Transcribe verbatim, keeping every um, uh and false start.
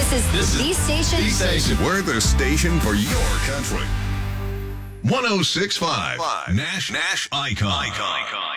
This is This the is station. the station. We're the station for your country. one oh six point five Nash Nash Icon. Icon.